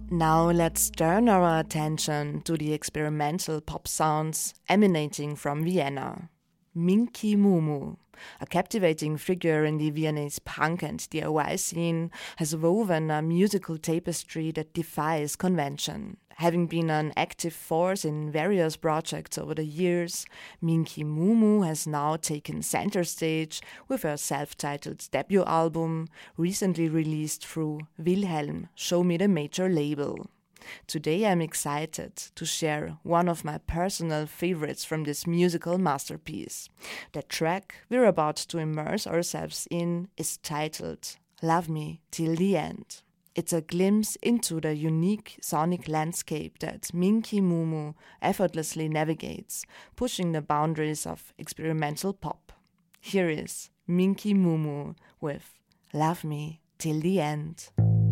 Now let's turn our attention to the experimental pop sounds emanating from Vienna. Minky Mumu, a captivating figure in the Viennese punk and DIY scene, has woven a musical tapestry that defies convention. Having been an active force in various projects over the years, Minky Mumu has now taken center stage with her self-titled debut album, recently released through Wilhelm, Show Me the Major label. Today I'm excited to share one of my personal favorites from this musical masterpiece. The track we're about to immerse ourselves in is titled Love Me Till the End. It's a glimpse into the unique sonic landscape that Minky Mumu effortlessly navigates, pushing the boundaries of experimental pop. Here is Minky Mumu with Love Me Till the End.